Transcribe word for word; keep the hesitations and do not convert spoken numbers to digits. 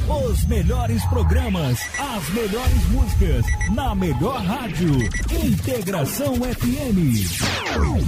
Os melhores programas, as melhores músicas, na melhor rádio. Integração F M.